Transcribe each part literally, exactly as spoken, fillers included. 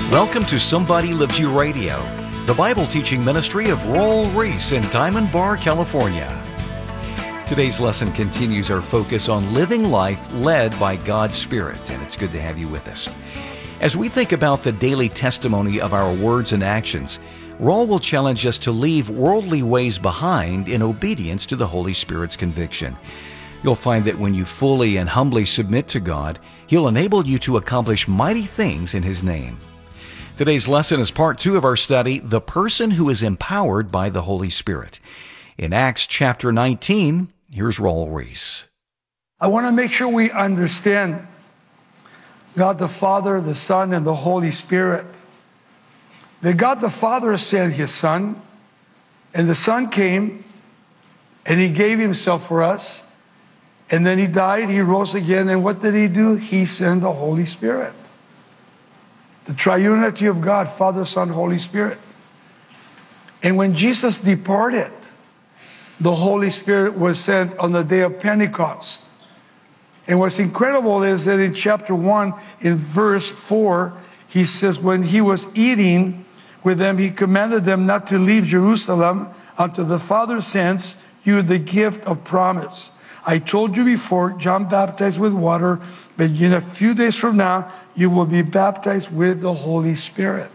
Welcome to Somebody Loves You Radio, the Bible teaching ministry of Raul Ries in Diamond Bar, California. Today's lesson continues our focus on living life led by God's Spirit, and it's good to have you with us. As we think about the daily testimony of our words and actions, Raul will challenge us to leave worldly ways behind in obedience to the Holy Spirit's conviction. You'll find that when you fully and humbly submit to God, He'll enable you to accomplish mighty things in His name. Today's lesson is part two of our study, The Person Who is Empowered by the Holy Spirit. In Acts chapter nineteen, here's Raul Ries. I want to make sure we understand God the Father, the Son, and the Holy Spirit. That God the Father sent His Son, and the Son came, and He gave Himself for us, and then He died, He rose again, and what did He do? He sent the Holy Spirit. The triunity of God, Father, Son, Holy Spirit. And when Jesus departed, the Holy Spirit was sent on the day of Pentecost. And what's incredible is that in chapter one, in verse four, He says, when He was eating with them, He commanded them not to leave Jerusalem until the Father sends you the gift of promise. I told you before, John baptized with water, but in a few days from now, you will be baptized with the Holy Spirit.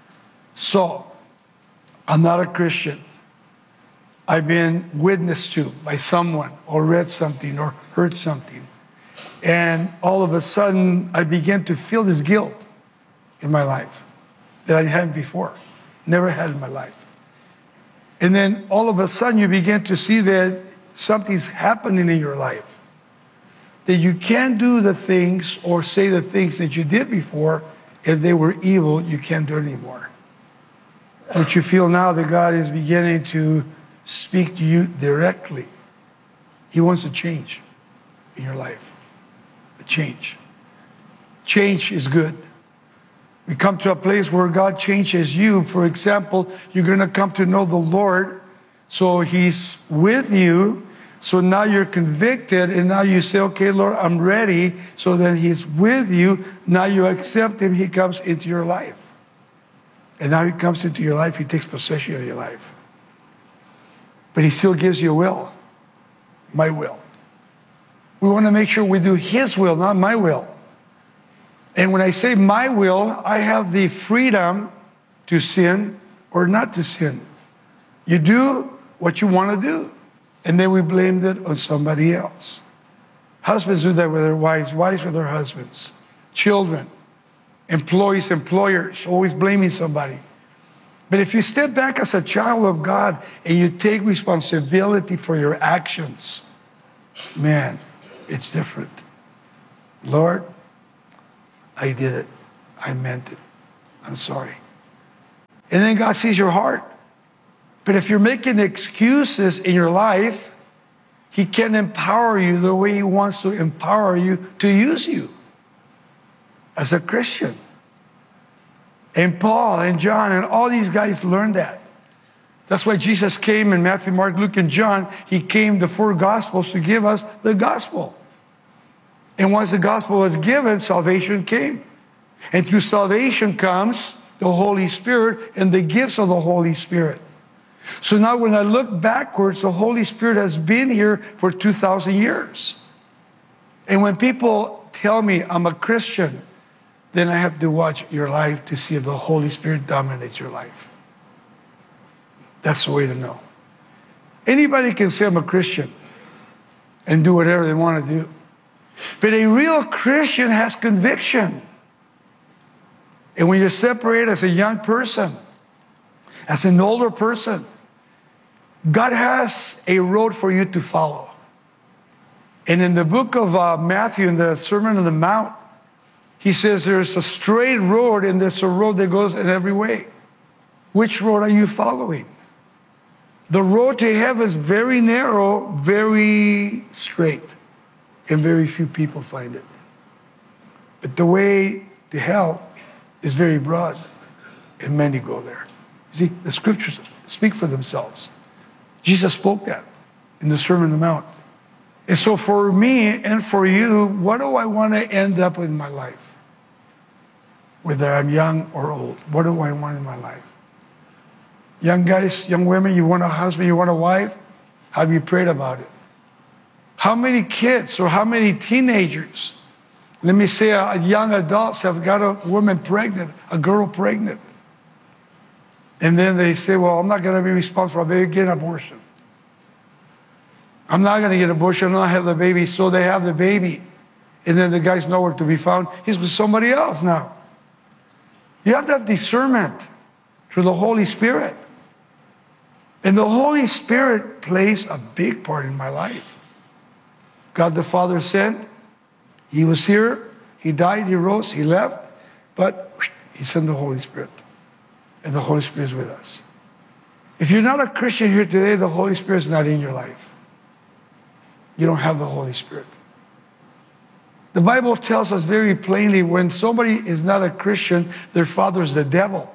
So, I'm not a Christian. I've been witnessed to by someone, or read something, or heard something. And all of a sudden, I began to feel this guilt in my life that I hadn't before, never had in my life. And then all of a sudden, you begin to see that something's happening in your life, that you can't do the things or say the things that you did before. If they were evil, you can't do it anymore. But you feel now that God is beginning to speak to you directly. He wants a change in your life. A change. Change is good. We come to a place where God changes you. For example, you're going to come to know the Lord. So He's with you. So now you're convicted, and now you say, okay, Lord, I'm ready. So then He's with you. Now you accept Him. He comes into your life. And now He comes into your life. He takes possession of your life. But He still gives you a will. My will. We want to make sure we do His will, not my will. And when I say my will, I have the freedom to sin or not to sin. You do what you want to do. And then we blamed it on somebody else. Husbands do that with their wives, wives with their husbands, children, employees, employers, always blaming somebody. But if you step back as a child of God and you take responsibility for your actions, man, it's different. Lord, I did it. I meant it. I'm sorry. And then God sees your heart. But if you're making excuses in your life, He can empower you the way He wants to empower you to use you as a Christian. And Paul and John and all these guys learned that. That's why Jesus came in Matthew, Mark, Luke, and John. He came, the four Gospels, to give us the gospel. And once the gospel was given, salvation came. And through salvation comes the Holy Spirit and the gifts of the Holy Spirit. So now when I look backwards, the Holy Spirit has been here for two thousand years. And when people tell me I'm a Christian, then I have to watch your life to see if the Holy Spirit dominates your life. That's the way to know. Anybody can say I'm a Christian and do whatever they want to do. But a real Christian has conviction. And when you're separated as a young person, as an older person, God has a road for you to follow. And in the book of uh, Matthew, in the Sermon on the Mount, He says there's a straight road and there's a road that goes in every way. Which road are you following? The road to heaven is very narrow, very straight, and very few people find it. But the way to hell is very broad, and many go there. You see, the scriptures speak for themselves. Jesus spoke that in the Sermon on the Mount. And so for me and for you, what do I want to end up with in my life? whether I'm young or old. What do I want in my life? Young guys, young women, you want a husband, you want a wife? Have you prayed about it? How many kids or how many teenagers, let me say uh, young adults have got a woman pregnant, a girl pregnant. And then they say, well, I'm not going to be responsible. I better get an abortion. I'm not going to get an abortion. I'm not have the baby. So they have the baby. And then the guy's nowhere to be found. He's with somebody else now. You have to have discernment through the Holy Spirit. And the Holy Spirit plays a big part in my life. God the Father sent. He was here. He died. He rose. He left. But he sent the Holy Spirit. And the Holy Spirit is with us. If you're not a Christian here today, the Holy Spirit is not in your life. You don't have the Holy Spirit. The Bible tells us very plainly, when somebody is not a Christian, their father is the devil.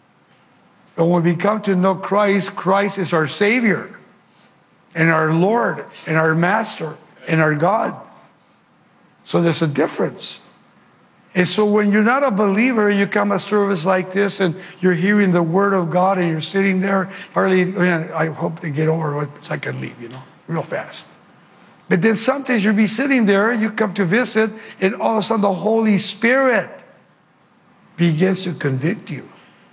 And when we come to know Christ, Christ is our Savior and our Lord and our Master and our God. So there's a difference. And so when you're not a believer, you come a service like this and you're hearing the Word of God and you're sitting there, hardly, I, mean, I hope they get over it so I can leave, you know, real fast. But then sometimes you'll be sitting there, you come to visit, and all of a sudden the Holy Spirit begins to convict you.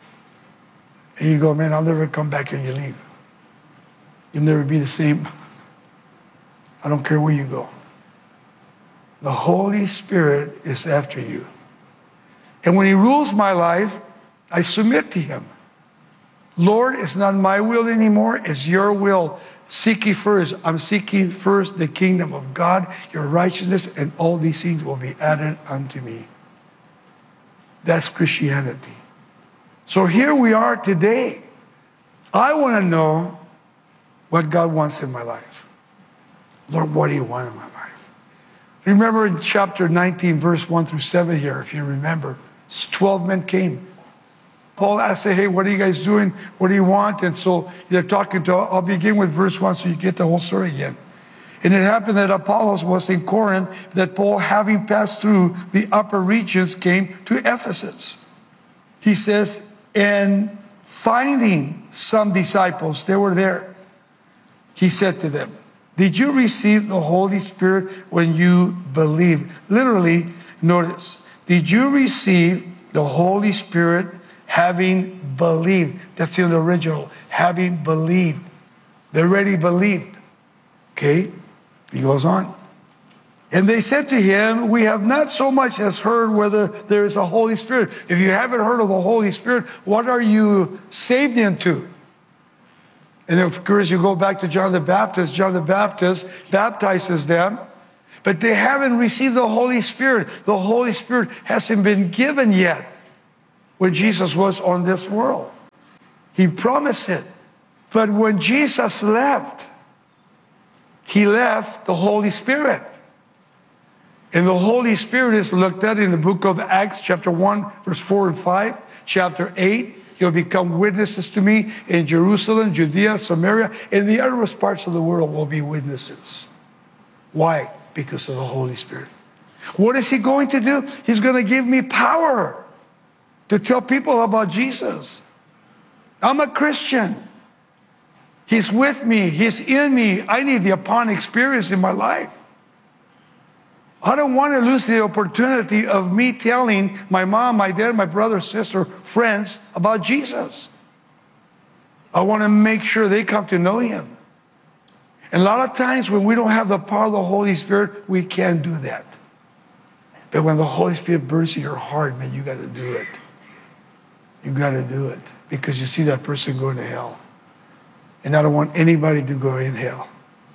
And you go, man, I'll never come back, and you leave. You'll never be the same. I don't care where you go. The Holy Spirit is after you. And when He rules my life, I submit to Him. Lord, it's not my will anymore, it's your will. Seek ye first. I'm seeking first the kingdom of God, your righteousness, and all these things will be added unto me. That's Christianity. So here we are today. I want to know what God wants in my life. Lord, what do you want in my life? Remember in chapter nineteen, verse one through seven here, if you remember, twelve men came. Paul asked, hey, what are you guys doing? What do you want? And so they're talking to, I'll begin with verse one so you get the whole story again. And it happened that Apollos was in Corinth, that Paul, having passed through the upper regions, came to Ephesus. He says, and finding some disciples, they were there. He said to them, did you receive the Holy Spirit when you believed? Literally, notice, did you receive the Holy Spirit having believed? That's in the original. Having believed. They already believed. Okay? He goes on. And they said to him, we have not so much as heard whether there is a Holy Spirit. If you haven't heard of the Holy Spirit, what are you saved into? And of course, you go back to John the Baptist. John the Baptist baptizes them, but they haven't received the Holy Spirit. The Holy Spirit hasn't been given yet when Jesus was on this world. He promised it. But when Jesus left, He left the Holy Spirit. And the Holy Spirit is looked at in the book of Acts, chapter one, verse four and five, chapter eight. You'll become witnesses to me in Jerusalem, Judea, Samaria, and the uttermost parts of the world will be witnesses. Why? Because of the Holy Spirit. What is He going to do? He's going to give me power to tell people about Jesus. I'm a Christian. He's with me. He's in me. I need the upon experience in my life. I don't want to lose the opportunity of me telling my mom, my dad, my brother, sister, friends about Jesus. I want to make sure they come to know Him. And a lot of times when we don't have the power of the Holy Spirit, we can't do that. But when the Holy Spirit burns in your heart, man, you got to do it. You got to do it. Because you see that person going to hell. And I don't want anybody to go in hell.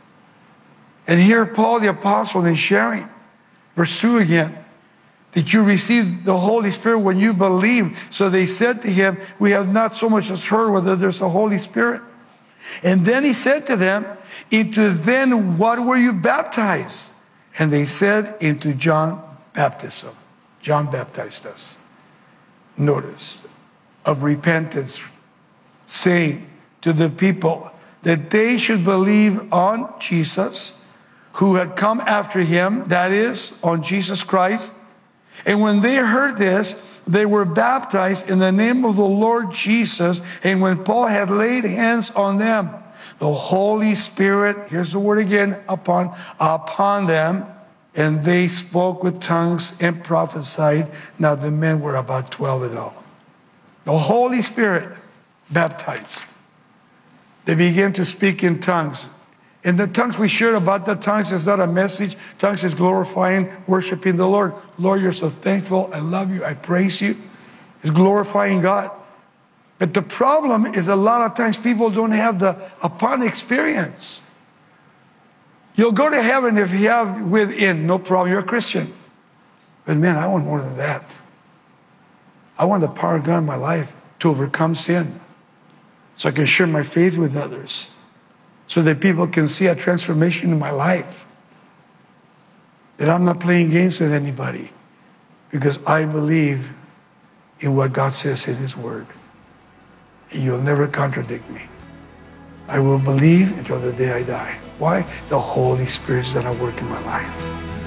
And here Paul the apostle is sharing. Verse two again. Did you receive the Holy Spirit when you believed? So they said to him, we have not so much as heard whether there's a Holy Spirit. And then he said to them, into then what were you baptized? And they said, into John baptism. John baptized us. Notice, of repentance, saying to the people that they should believe on Jesus, who had come after him, that is, on Jesus Christ, And when they heard this, they were baptized in the name of the Lord Jesus. And when Paul had laid hands on them, the Holy Spirit, here's the word again, upon, upon them, and they spoke with tongues and prophesied. Now the men were about twelve in all. The Holy Spirit baptized. They began to speak in tongues. And the tongues we shared about the tongues is not a message. Tongues is glorifying, worshiping the Lord. Lord, you're so thankful. I love you. I praise you. It's glorifying God. But the problem is a lot of times people don't have the upon experience. You'll go to heaven if you have within, no problem. You're a Christian. But man, I want more than that. I want the power of God in my life to overcome sin, so I can share my faith with others, so that people can see a transformation in my life. That I'm not playing games with anybody, because I believe in what God says in His Word. And you'll never contradict me. I will believe until the day I die. Why? The Holy Spirit's done a work in my life.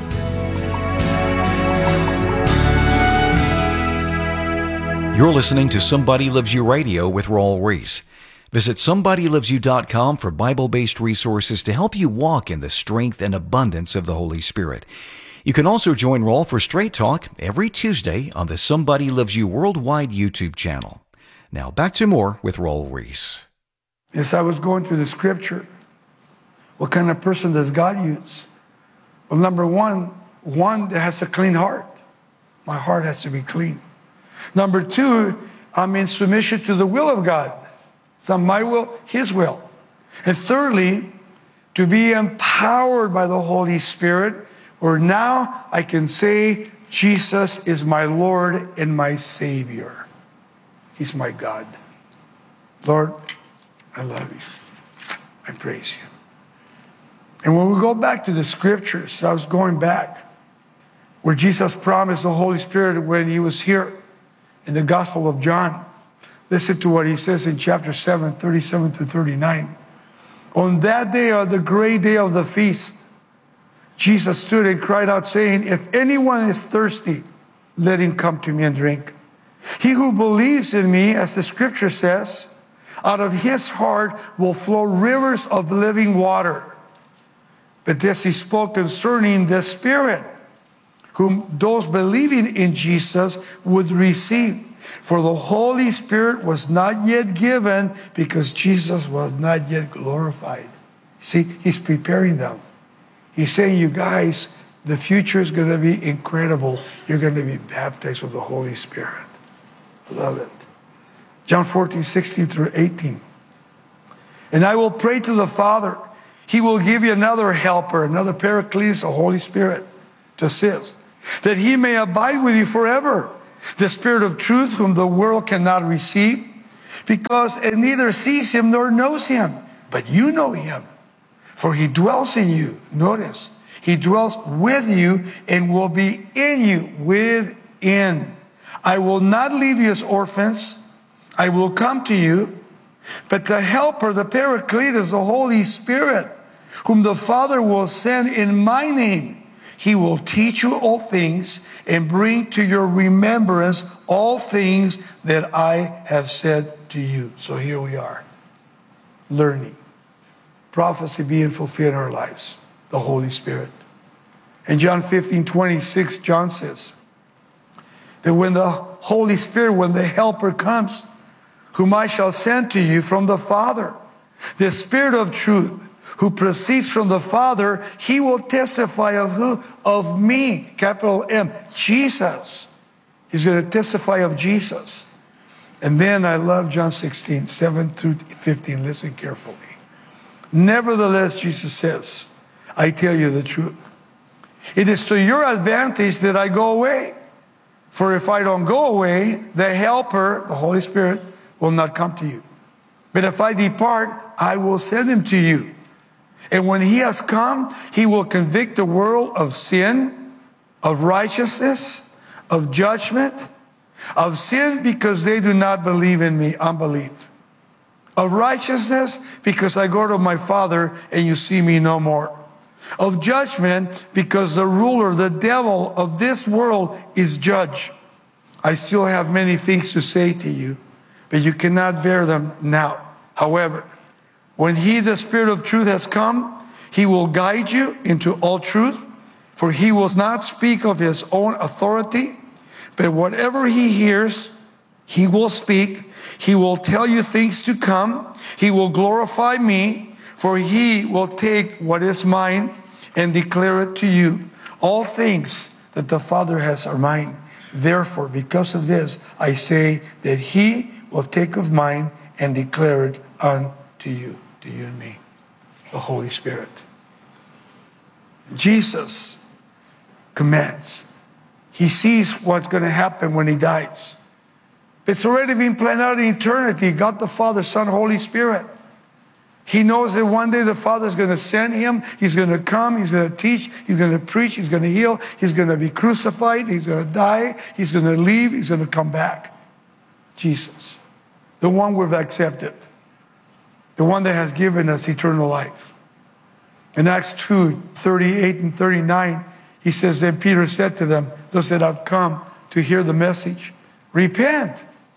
You're listening to Somebody Loves You Radio with Raul Ries. Visit somebody loves you dot com for Bible-based resources to help you walk in the strength and abundance of the Holy Spirit. You can also join Raul for Straight Talk every Tuesday on the Somebody Loves You Worldwide YouTube channel. Now back to more with Raul Ries. As I was going through the scripture, what kind of person does God use? Well, number one, one that has a clean heart. My heart has to be clean. Number two, I'm in submission to the will of God. It's not my will, His will. And thirdly, to be empowered by the Holy Spirit, where now I can say, Jesus is my Lord and my Savior. He's my God. Lord, I love you. I praise you. And when we go back to the scriptures, I was going back where Jesus promised the Holy Spirit when He was here in the Gospel of John. Listen to what He says in chapter seven, thirty-seven to thirty-nine. On that day, on the great day of the feast, Jesus stood and cried out, saying, if anyone is thirsty, let him come to me and drink. He who believes in me, as the scripture says, out of his heart will flow rivers of living water. But this He spoke concerning the Spirit, whom those believing in Jesus would receive. For the Holy Spirit was not yet given, because Jesus was not yet glorified. See, He's preparing them. He's saying, you guys, the future is going to be incredible. You're going to be baptized with the Holy Spirit. I love it. John fourteen, sixteen through eighteen. And I will pray to the Father. He will give you another helper, another Paracletus, the Holy Spirit, to assist, that He may abide with you forever. The Spirit of truth, whom the world cannot receive, because it neither sees Him nor knows Him. But you know Him, for He dwells in you. Notice, He dwells with you and will be in you, within. I will not leave you as orphans. I will come to you. But the Helper, the Paracletus, the Holy Spirit, whom the Father will send in my name, He will teach you all things and bring to your remembrance all things that I have said to you. So here we are, learning. Prophecy being fulfilled in our lives, the Holy Spirit. In John fifteen, twenty-six, John says that when the Holy Spirit, when the Helper comes, whom I shall send to you from the Father, the Spirit of truth, who proceeds from the Father, He will testify of who? Of me, capital M, Jesus. He's going to testify of Jesus. And then I love John sixteen, seven through fifteen. Listen carefully. Nevertheless, Jesus says, I tell you the truth. It is to your advantage that I go away. For if I don't go away, the Helper, the Holy Spirit, will not come to you. But if I depart, I will send Him to you. And when He has come, He will convict the world of sin, of righteousness, of judgment, of sin because they do not believe in me, unbelief. Of righteousness because I go to my Father and you see me no more. of judgment, because the ruler, the devil of this world is judge. I still have many things to say to you, but you cannot bear them now. However, when he, the Spirit of truth, has come, he will guide you into all truth, for he will not speak of his own authority, but whatever he hears, he will speak. He will tell you things to come. He will glorify me, for he will take what is mine and declare it to you. All things that the Father has are mine. Therefore, because of this, I say that he will take of mine and declare it unto you, to you and me, the Holy Spirit. Jesus commands. He sees what's going to happen when he dies. It's already been planned out in eternity. God the Father, Son, Holy Spirit. He knows that one day the Father is going to send him. He's going to come. He's going to teach. He's going to preach. He's going to heal. He's going to be crucified. He's going to die. He's going to leave. He's going to come back. Jesus, the one we've accepted, the one that has given us eternal life. In Acts two, thirty-eight and thirty-nine, he says, then Peter said to them, those that have come to hear the message, repent.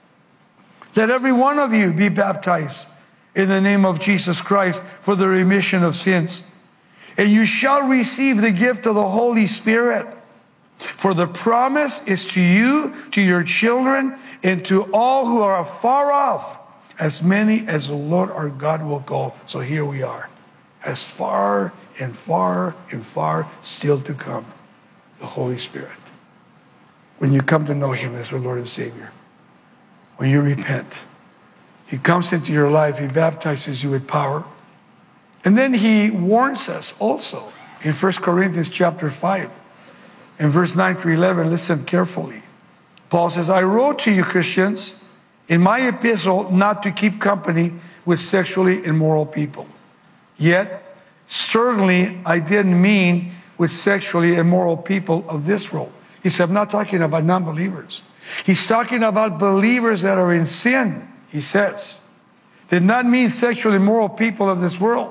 Let every one of you be baptized in the name of Jesus Christ for the remission of sins. And you shall receive the gift of the Holy Spirit. For the promise is to you, to your children, and to all who are far off, as many as the Lord our God will call. So here we are, as far and far and far still to come, the Holy Spirit. When you come to know him as your Lord and Savior, when you repent, he comes into your life, he baptizes you with power. And then he warns us also in First Corinthians chapter five, in verse nine to eleven, listen carefully. Paul says, I wrote to you, Christians, in my epistle, not to keep company with sexually immoral people. Yet, certainly I didn't mean with sexually immoral people of this world. He said, I'm not talking about non-believers. He's talking about believers that are in sin, he says. Did not mean sexually immoral people of this world,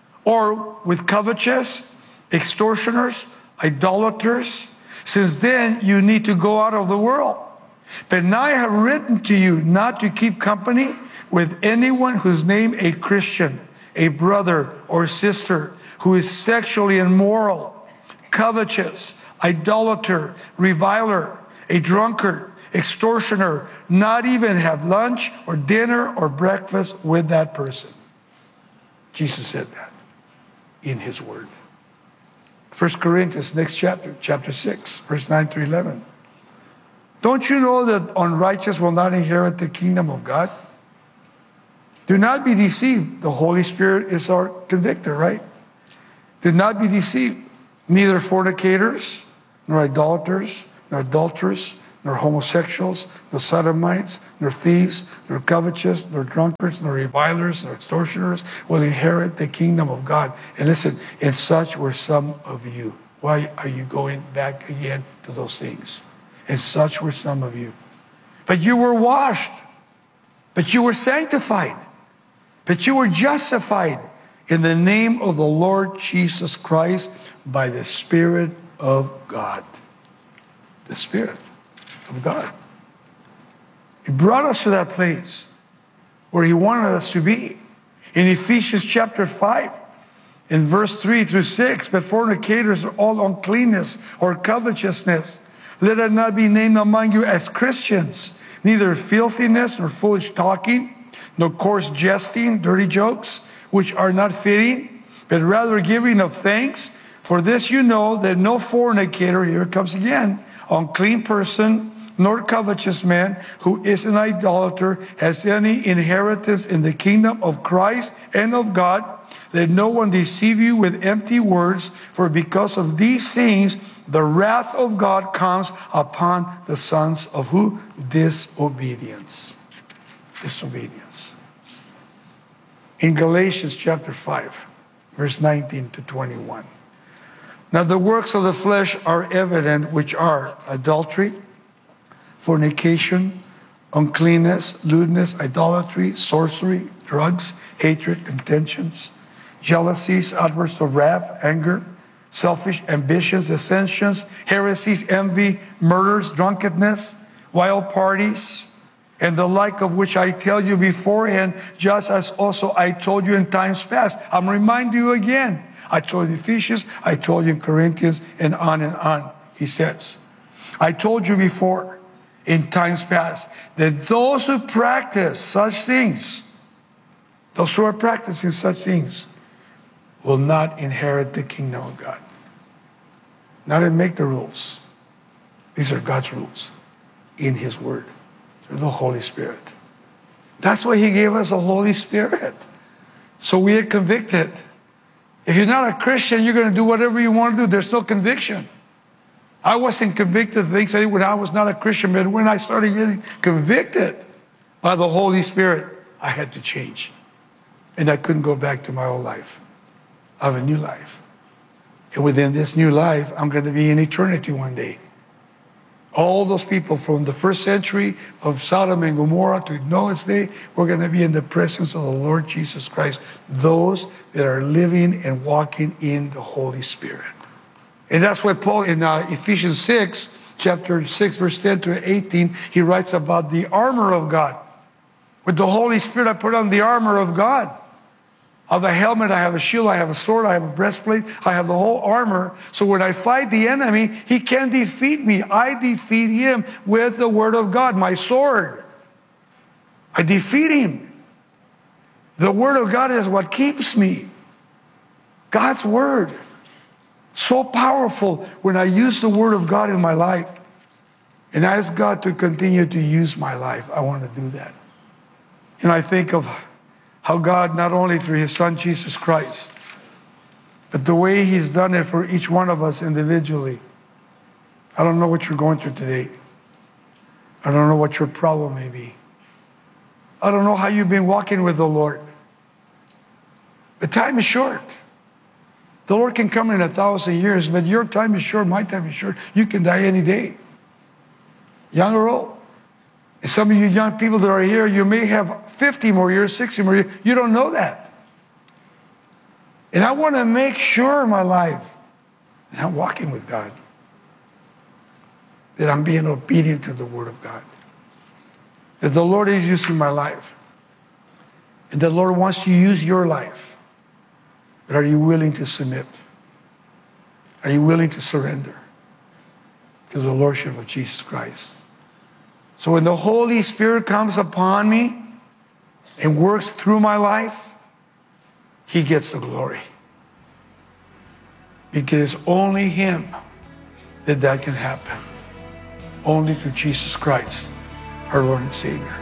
or with covetous, extortioners, idolaters. Since then, you need to go out of the world. But now I have written to you not to keep company with anyone whose name a Christian, a brother or sister, who is sexually immoral, covetous, idolater, reviler, a drunkard, extortioner, not even have lunch or dinner or breakfast with that person. Jesus said that in his word. First Corinthians, next chapter, chapter six, verse nine through eleven. Don't you know that unrighteous will not inherit the kingdom of God? Do not be deceived. The Holy Spirit is our convictor, right? Do not be deceived. Neither fornicators, nor idolaters, nor adulterers, nor homosexuals, nor sodomites, nor thieves, nor covetous, nor drunkards, nor revilers, nor extortioners will inherit the kingdom of God. And listen, and such were some of you. Why are you going back again to those things? And such were some of you. But you were washed, but you were sanctified, but you were justified in the name of the Lord Jesus Christ by the Spirit of God. The Spirit of God. He brought us to that place where he wanted us to be. In Ephesians chapter five, in verse three through six, but fornicators are all uncleanness or covetousness. Let it not be named among you as Christians, neither filthiness nor foolish talking, nor coarse jesting, dirty jokes, which are not fitting, but rather giving of thanks. For this you know that no fornicator, here it comes again, unclean person, nor covetous man who is an idolater has any inheritance in the kingdom of Christ and of God. Let no one deceive you with empty words, for because of these things, the wrath of God comes upon the sons of who? Disobedience. Disobedience. In Galatians chapter five, verse nineteen to twenty-one. Now the works of the flesh are evident, which are adultery, fornication, uncleanness, lewdness, idolatry, sorcery, drugs, hatred, contentions, jealousies, outbursts of wrath, anger, selfish ambitions, dissensions, heresies, envy, murders, drunkenness, wild parties, and the like, of which I tell you beforehand, just as also I told you in times past. I'm reminding you again. I told you in Ephesians, I told you in Corinthians, and on and on, he says. I told you before, in times past, that those who practice such things, those who are practicing such things, will not inherit the kingdom of God. Not to make the rules. These are God's rules in his word, through the Holy Spirit. That's why he gave us a Holy Spirit. So we are convicted. If you're not a Christian, you're going to do whatever you want to do. There's no conviction. I wasn't convicted of things I did when I was not a Christian, but when I started getting convicted by the Holy Spirit, I had to change. And I couldn't go back to my old life. I have a new life. And within this new life, I'm going to be in eternity one day. All those people from the first century of Sodom and Gomorrah to Noah's day, we're going to be in the presence of the Lord Jesus Christ. Those that are living and walking in the Holy Spirit. And that's why Paul in uh, Ephesians six, chapter six, verse ten to eighteen, he writes about the armor of God. With the Holy Spirit, I put on the armor of God. I have a helmet, I have a shield, I have a sword, I have a breastplate, I have the whole armor. So when I fight the enemy, he can't defeat me. I defeat him with the word of God, my sword. I defeat him. The word of God is what keeps me. God's word. So powerful when I use the word of God in my life. And I ask God to continue to use my life. I want to do that. And I think of how God, not only through his son Jesus Christ, but the way he's done it for each one of us individually. I don't know what you're going through today. I don't know what your problem may be. I don't know how you've been walking with the Lord. The time is short. The Lord can come in a thousand years, but your time is short, my time is short. You can die any day, young or old. And some of you young people that are here, you may have fifty more years, sixty more years. You don't know that. And I want to make sure in my life that I'm walking with God, that I'm being obedient to the word of God, that the Lord is using my life, and the Lord wants to use your life. But are you willing to submit? Are you willing to surrender to the Lordship of Jesus Christ? So when the Holy Spirit comes upon me and works through my life, he gets the glory. Because it's only him that that can happen. Only through Jesus Christ, our Lord and Savior.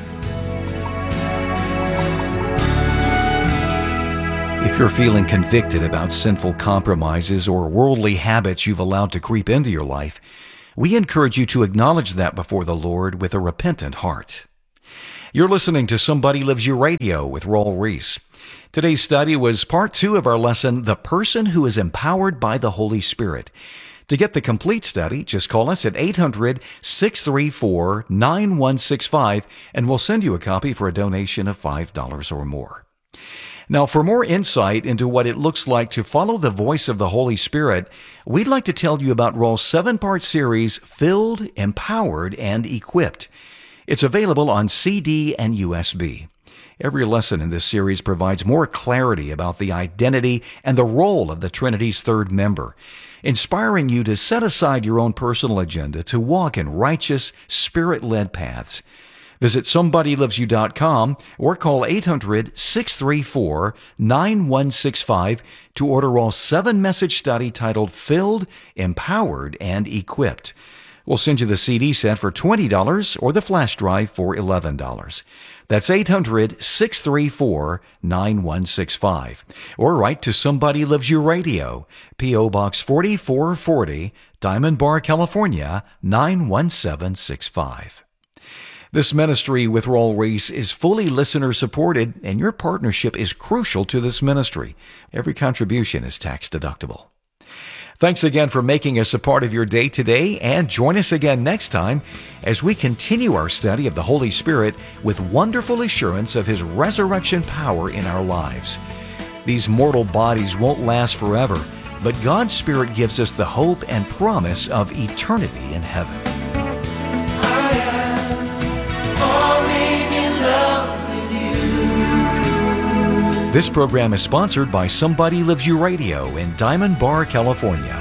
If you're feeling convicted about sinful compromises or worldly habits you've allowed to creep into your life, we encourage you to acknowledge that before the Lord with a repentant heart. You're listening to Somebody Loves You Radio with Raul Ries. Today's study was part two of our lesson, The Person Who is Empowered by the Holy Spirit. To get the complete study, just call us at eight hundred, six three four, nine one six five and we'll send you a copy for a donation of five dollars or more. Now, for more insight into what it looks like to follow the voice of the Holy Spirit, we'd like to tell you about Raul's seven-part series, Filled, Empowered, and Equipped. It's available on C D and U S B. Every lesson in this series provides more clarity about the identity and the role of the Trinity's third member, inspiring you to set aside your own personal agenda to walk in righteous, Spirit-led paths. Visit somebody loves you dot com or call eight hundred, six three four, nine one six five to order Raul's seven-message study titled Filled, Empowered, and Equipped. We'll send you the C D set for twenty dollars or the flash drive for eleven dollars. That's eight hundred, six three four, nine one six five. Or write to Somebody Loves You Radio, P O Box forty-four forty, Diamond Bar, California, nine one seven six five. This ministry with Raul Ries is fully listener-supported, and your partnership is crucial to this ministry. Every contribution is tax-deductible. Thanks again for making us a part of your day today, and join us again next time as we continue our study of the Holy Spirit with wonderful assurance of His resurrection power in our lives. These mortal bodies won't last forever, but God's Spirit gives us the hope and promise of eternity in heaven. I am falling in love with you. This program is sponsored by Somebody Loves You Radio in Diamond Bar, California.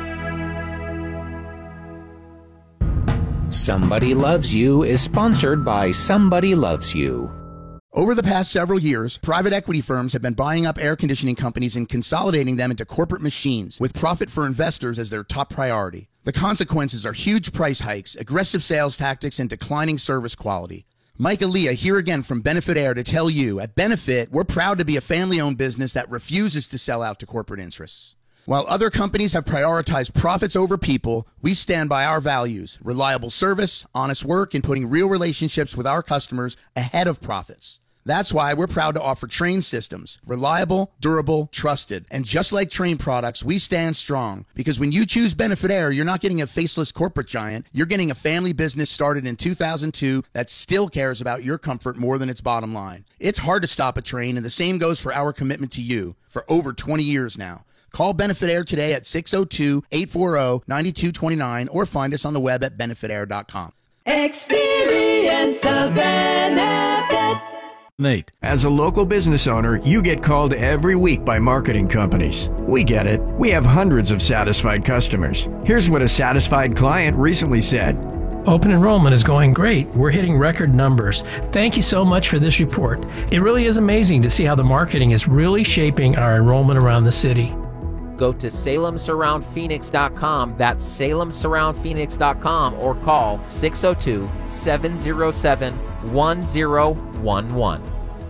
Somebody Loves You is sponsored by Somebody Loves You. Over the past several years, private equity firms have been buying up air conditioning companies and consolidating them into corporate machines, with profit for investors as their top priority. The consequences are huge price hikes, aggressive sales tactics, and declining service quality. Mike Aaliyah here again from Benefit Air to tell you, at Benefit, we're proud to be a family-owned business that refuses to sell out to corporate interests. While other companies have prioritized profits over people, we stand by our values: reliable service, honest work, and putting real relationships with our customers ahead of profits. That's why we're proud to offer Trane systems. Reliable, durable, trusted. And just like Trane products, we stand strong. Because when you choose Benefit Air, you're not getting a faceless corporate giant. You're getting a family business started in two thousand two that still cares about your comfort more than its bottom line. It's hard to stop a Trane, and the same goes for our commitment to you for over twenty years now. Call Benefit Air today at six oh two, eight four oh, nine two two nine or find us on the web at benefit air dot com. Experience the benefit. Nate, as a local business owner, you get called every week by marketing companies. We get it. We have hundreds of satisfied customers. Here's what a satisfied client recently said. Open enrollment is going great. We're hitting record numbers. Thank you so much for this report. It really is amazing to see how the marketing is really shaping our enrollment around the city. Go to salem surround phoenix dot com. That's salem surround phoenix dot com or call six oh two, seven oh seven, one oh one one.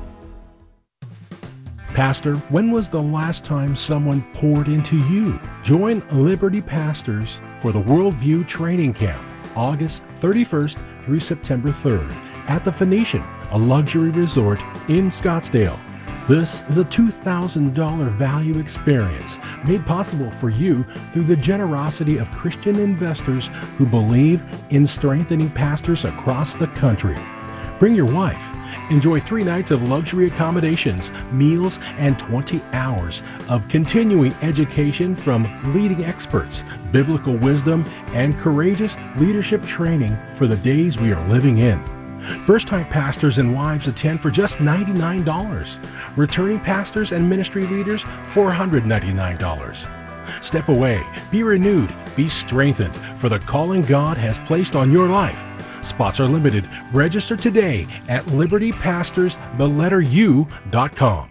Pastor, when was the last time someone poured into you? Join Liberty Pastors for the Worldview Training Camp, August thirty-first through September third at the Phoenician, a luxury resort in Scottsdale. This is a two thousand dollars value experience made possible for you through the generosity of Christian investors who believe in strengthening pastors across the country. Bring your wife. Enjoy three nights of luxury accommodations, meals, and twenty hours of continuing education from leading experts, biblical wisdom, and courageous leadership training for the days we are living in. First-time pastors and wives attend for just ninety-nine dollars. Returning pastors and ministry leaders, four hundred ninety-nine dollars. Step away, be renewed, be strengthened for the calling God has placed on your life. Spots are limited. Register today at liberty pastors the letter u dot com.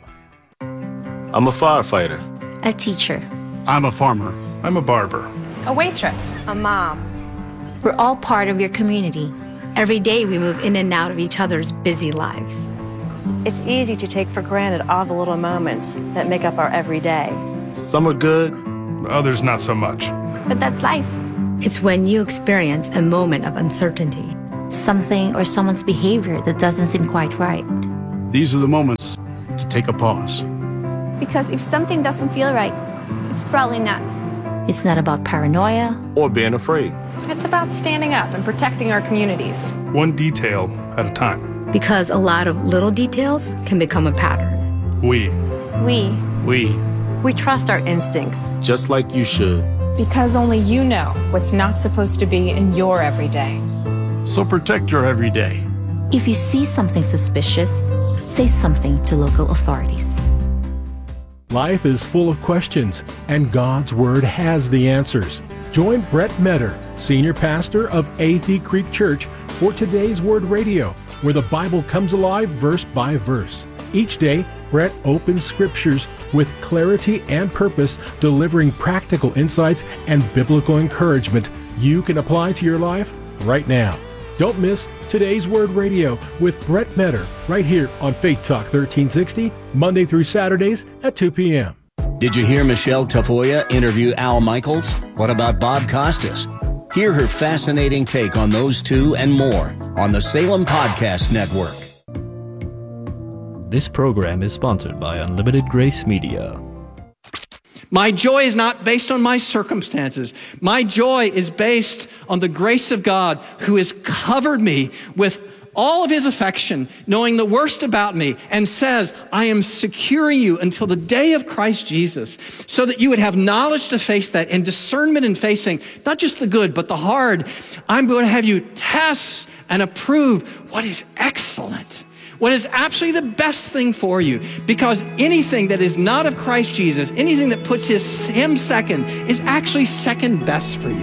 I'm a firefighter. A teacher. I'm a farmer. I'm a barber. A waitress. A mom. We're all part of your community. Every day we move in and out of each other's busy lives. It's easy to take for granted all the little moments that make up our everyday. Some are good, others not so much. But that's life. It's when you experience a moment of uncertainty, something or someone's behavior that doesn't seem quite right. These are the moments to take a pause. Because if something doesn't feel right, it's probably not. It's not about paranoia or being afraid. It's about standing up and protecting our communities. One detail at a time. Because a lot of little details can become a pattern. We. We. We. We trust our instincts. Just like you should. Because only you know what's not supposed to be in your everyday. So protect your everyday. If you see something suspicious, say something to local authorities. Life is full of questions, and God's Word has the answers. Join Brett Metter, Senior Pastor of Athey Creek Church, for Today's Word Radio, where the Bible comes alive verse by verse. Each day, Brett opens scriptures with clarity and purpose, delivering practical insights and biblical encouragement you can apply to your life right now. Don't miss Today's Word Radio with Brett Metter right here on Faith Talk thirteen sixty, Monday through Saturdays at two p.m. Did you hear Michelle Tafoya interview Al Michaels? What about Bob Costas? Hear her fascinating take on those two and more on the Salem Podcast Network. This program is sponsored by Unlimited Grace Media. My joy is not based on my circumstances. My joy is based on the grace of God who has covered me with all of his affection, knowing the worst about me, and says, I am securing you until the day of Christ Jesus, so that you would have knowledge to face that and discernment in facing not just the good, but the hard. I'm going to have you test and approve what is excellent, what is absolutely the best thing for you, because anything that is not of Christ Jesus, anything that puts his, him second, is actually second best for you.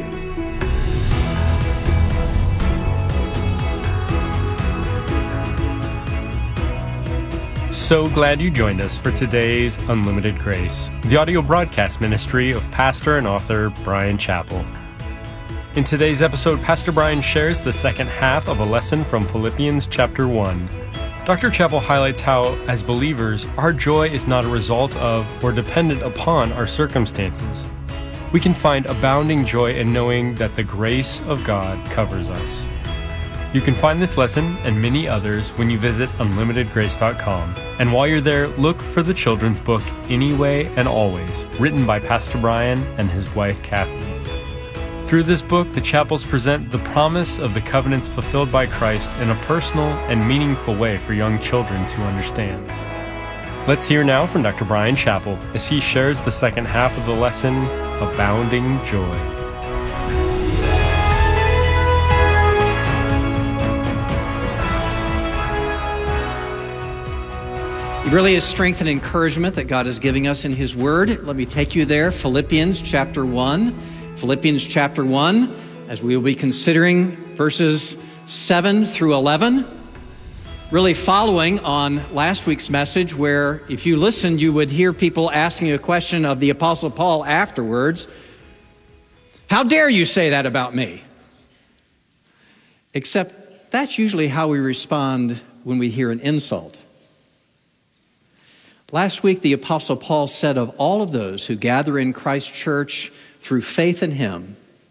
So glad you joined us for today's Unlimited Grace, the audio broadcast ministry of pastor and author Bryan Chapell. In today's episode, Pastor Bryan shares the second half of a lesson from Philippians chapter one. Doctor Chapell highlights how, as believers, our joy is not a result of or dependent upon our circumstances. We can find abounding joy in knowing that the grace of God covers us. You can find this lesson and many others when you visit unlimited grace dot com. And while you're there, look for the children's book, Anyway and Always, written by Pastor Bryan and his wife, Kathy. Through this book, the Chapels present the promise of the covenants fulfilled by Christ in a personal and meaningful way for young children to understand. Let's hear now from Doctor Bryan Chapell as he shares the second half of the lesson, Abounding Joy. It really is strength and encouragement that God is giving us in his word. Let me take you there. Philippians chapter one. Philippians chapter one, as we will be considering verses seven through eleven. Really following on last week's message, where if you listened, you would hear people asking a question of the Apostle Paul afterwards. How dare you say that about me? Except that's usually how we respond when we hear an insult. Last week, the Apostle Paul said of all of those who gather in Christ's church through faith in him,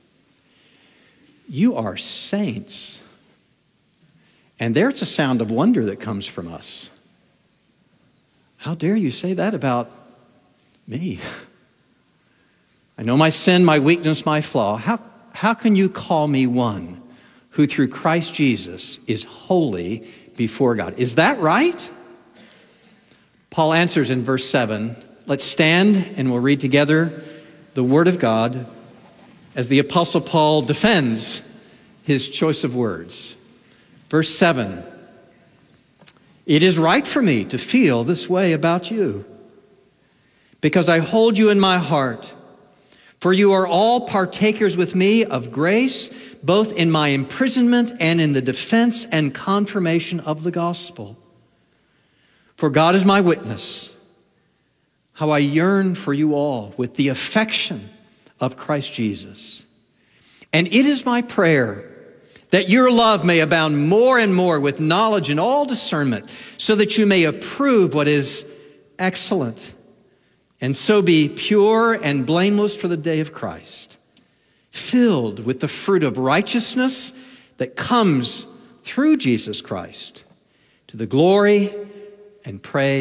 you are saints. And there's a sound of wonder that comes from us. How dare you say that about me? I know my sin, my weakness, my flaw. How, how can you call me one who through Christ Jesus is holy before God? Is that right? Paul answers in verse seven. Let's stand and we'll read together the Word of God as the Apostle Paul defends his choice of words. Verse seven. It is right for me to feel this way about you, because I hold you in my heart. For you are all partakers with me of grace, both in my imprisonment and in the defense and confirmation of the gospel. For God is my witness, how I yearn for you all with the affection of Christ Jesus. And it is my prayer that your love may abound more and more with knowledge and all discernment, so that you may approve what is excellent, and so be pure and blameless for the day of Christ, filled with the fruit of righteousness that comes through Jesus Christ, to the glory and praise